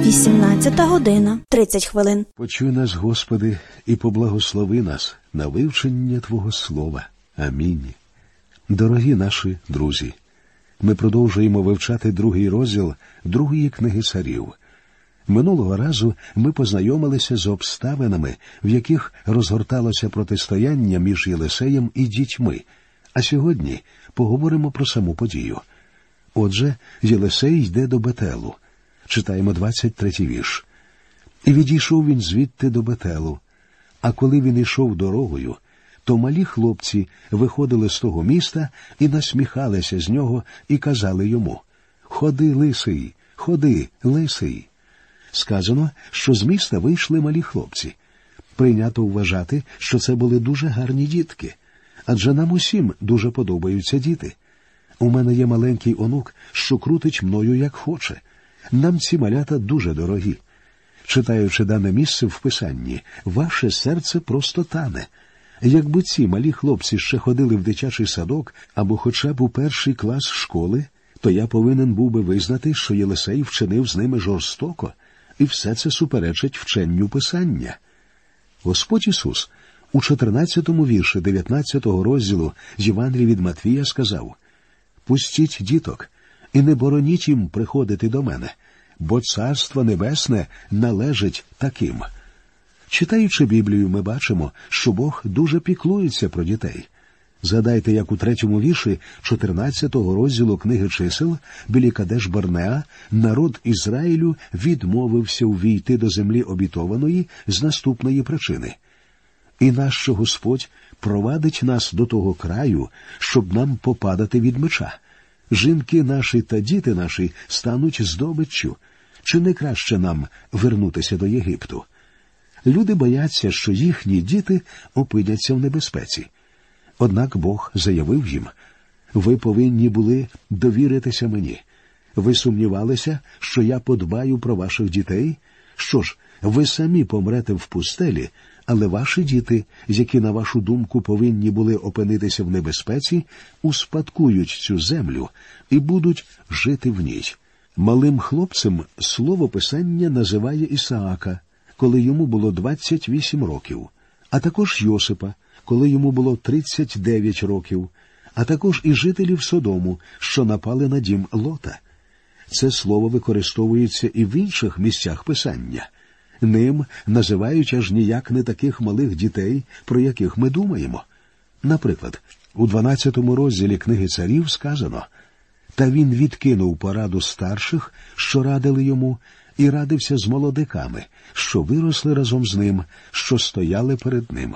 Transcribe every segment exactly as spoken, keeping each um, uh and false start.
вісімнадцята година, тридцять хвилин. Почуй нас, Господи, і поблагослови нас на вивчення Твого Слова. Амінь. Дорогі наші друзі, ми продовжуємо вивчати другий розділ другої книги Царів. Минулого разу ми познайомилися з обставинами, в яких розгорталося протистояння між Єлисеєм і дітьми, а сьогодні поговоримо про саму подію. Отже, Єлисей йде до Бетелу. Читаємо двадцять третій вірш. «І відійшов він звідти до Бетелу, а коли він йшов дорогою, то малі хлопці виходили з того міста і насміхалися з нього і казали йому: «Ходи, лисий, ходи, лисий». Сказано, що з міста вийшли малі хлопці. Прийнято вважати, що це були дуже гарні дітки, адже нам усім дуже подобаються діти. У мене є маленький онук, що крутить мною як хоче. Нам ці малята дуже дорогі. Читаючи дане місце в Писанні, ваше серце просто тане. Якби ці малі хлопці ще ходили в дитячий садок або хоча б у перший клас школи, то я повинен був би визнати, що Єлисей вчинив з ними жорстоко, і все це суперечить вченню Писання. Господь Ісус у чотирнадцятому вірші дев'ятнадцятого розділу Євангелії від Матвія сказав: «Пустіть діток, і не бороніть їм приходити до мене, бо Царство Небесне належить таким». Читаючи Біблію, ми бачимо, що Бог дуже піклується про дітей. Згадайте, як у третьому вірші чотирнадцятого розділу книги чисел біля Кадеш-Барнеа народ Ізраїлю відмовився увійти до землі обітованої з наступної причини. «І нащо Господь провадить нас до того краю, щоб нам попадати від меча? Жінки наші та діти наші стануть здобиччю. Чи не краще нам вернутися до Єгипту?» Люди бояться, що їхні діти опиняться в небезпеці. Однак Бог заявив їм: «Ви повинні були довіритися мені. Ви сумнівалися, що я подбаю про ваших дітей? Що ж, ви самі помрете в пустелі, але ваші діти, які, на вашу думку, повинні були опинитися в небезпеці, успадкують цю землю і будуть жити в ній». Малим хлопцем слово Писання називає Ісаака, коли йому було двадцять вісім років, а також Йосипа, коли йому було тридцять дев'ять років, а також і жителів Содому, що напали на дім Лота. Це слово використовується і в інших місцях Писання. Ним називають аж ніяк не таких малих дітей, про яких ми думаємо. Наприклад, у дванадцятому розділі книги Царів сказано: «Та він відкинув пораду старших, що радили йому, і радився з молодиками, що виросли разом з ним, що стояли перед ним».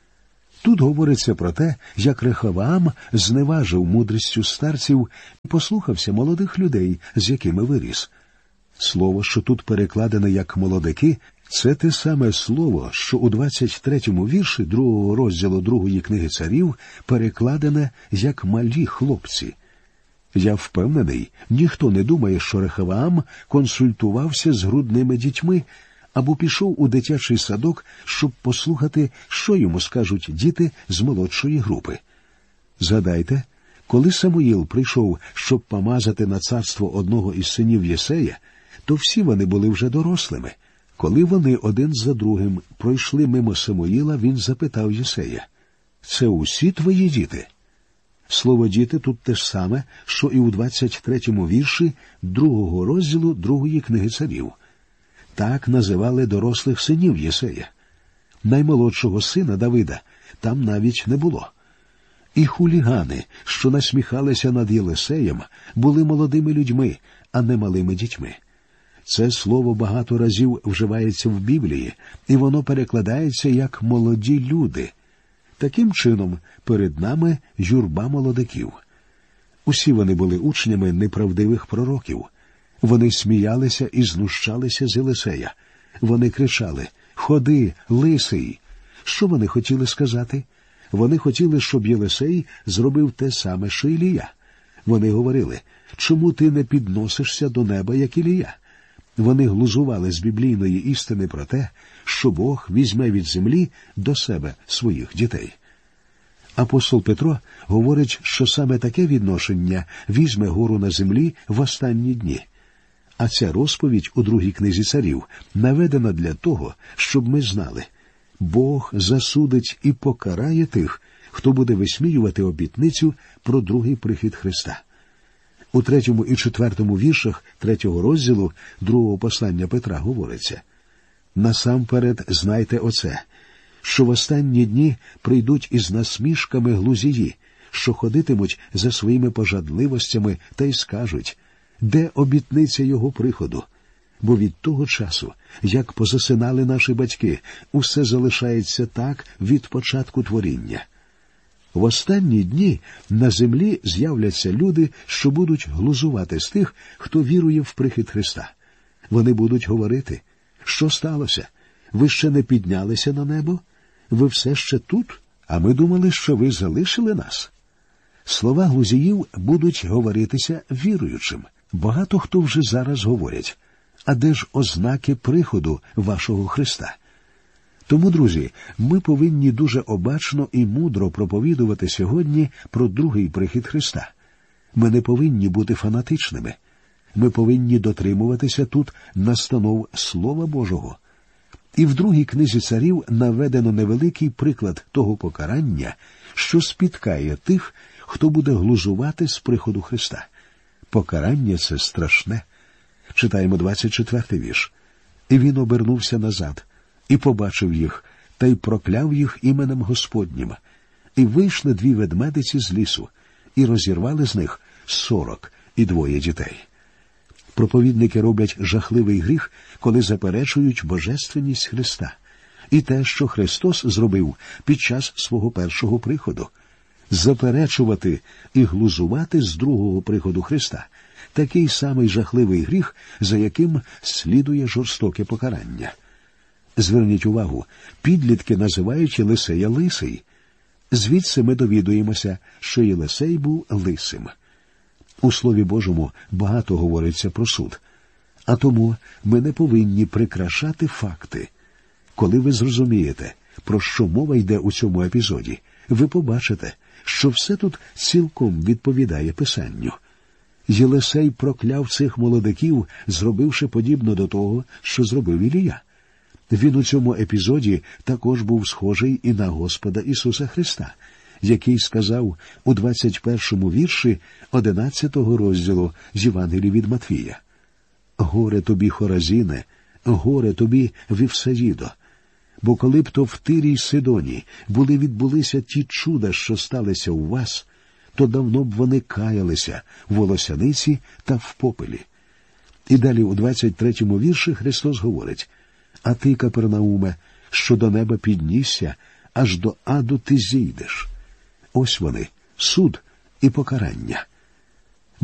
Тут говориться про те, як Рехаваам зневажив мудрістю старців і послухався молодих людей, з якими виріс. Слово, що тут перекладене як «молодики», це те саме слово, що у двадцять третьому вірші другого розділу другої книги Царів перекладене як «малі хлопці». Я впевнений, ніхто не думає, що Рехаваам консультувався з грудними дітьми або пішов у дитячий садок, щоб послухати, що йому скажуть діти з молодшої групи. Згадайте, коли Самуїл прийшов, щоб помазати на царство одного із синів Єсея, то всі вони були вже дорослими. Коли вони один за другим пройшли мимо Самуїла, він запитав Єсея: «Це усі твої діти?» Слово «діти» тут те ж саме, що і у двадцять третьому вірші другого розділу другої книги Царів. Так називали дорослих синів Єсея. Наймолодшого сина Давида там навіть не було. І хулігани, що насміхалися над Єлисеєм, були молодими людьми, а не малими дітьми. Це слово багато разів вживається в Біблії, і воно перекладається як «молоді люди». Таким чином, перед нами юрба молодиків. Усі вони були учнями неправдивих пророків. Вони сміялися і знущалися з Єлисея. Вони кричали: «Ходи, лисий!» Що вони хотіли сказати? Вони хотіли, щоб Єлисей зробив те саме, що Ілія. Вони говорили: «Чому ти не підносишся до неба, як Ілія?» Вони глузували з біблійної істини про те, що Бог візьме від землі до себе своїх дітей. Апостол Петро говорить, що саме таке відношення візьме гору на землі в останні дні. А ця розповідь у другій книзі царів наведена для того, щоб ми знали, Бог засудить і покарає тих, хто буде висміювати обітницю про другий прихід Христа. У третьому і четвертому віршах третього розділу другого послання Петра говориться: «Насамперед знайте оце, що в останні дні прийдуть із насмішками глузії, що ходитимуть за своїми пожадливостями та й скажуть, де обітниця його приходу? Бо від того часу, як позасинали наші батьки, усе залишається так від початку творіння». В останні дні на землі з'являться люди, що будуть глузувати з тих, хто вірує в прихід Христа. Вони будуть говорити: «Що сталося? Ви ще не піднялися на небо? Ви все ще тут? А ми думали, що ви залишили нас». Слова глузіїв будуть говоритися віруючим. Багато хто вже зараз говорять: «А де ж ознаки приходу вашого Христа?» Тому, друзі, ми повинні дуже обачно і мудро проповідувати сьогодні про другий прихід Христа. Ми не повинні бути фанатичними. Ми повинні дотримуватися тут настанов Слова Божого. І в другій книзі царів наведено невеликий приклад того покарання, що спіткає тих, хто буде глузувати з приходу Христа. Покарання це страшне. Читаємо двадцять четвертий вірш. «І він обернувся назад, і побачив їх, та й прокляв їх іменем Господнім. І вийшли дві ведмедиці з лісу, і розірвали з них сорок і двоє дітей». Проповідники роблять жахливий гріх, коли заперечують божественність Христа і те, що Христос зробив під час свого першого приходу. Заперечувати і глузувати з другого приходу Христа – такий самий жахливий гріх, за яким слідує жорстоке покарання. Зверніть увагу, підлітки називають Єлисея лисий. Звідси ми довідуємося, що Єлисей був лисим. У Слові Божому багато говориться про суд. А тому ми не повинні прикрашати факти. Коли ви зрозумієте, про що мова йде у цьому епізоді, ви побачите, що все тут цілком відповідає Писанню. Єлисей прокляв цих молодиків, зробивши подібно до того, що зробив Ілія. Він у цьому епізоді також був схожий і на Господа Ісуса Христа, який сказав у двадцять першому вірші одинадцятого розділу з Євангелії від Матвія: «Горе тобі, Хоразіне, горе тобі, Вівсаїдо! Бо коли б то в Тирі й Сидоні були відбулися ті чуда, що сталися у вас, то давно б вони каялися в волосяниці та в попелі». І далі у двадцять третьому вірші Христос говорить: «А ти, Капернауме, що до неба піднісся, аж до аду ти зійдеш». Ось вони, суд і покарання.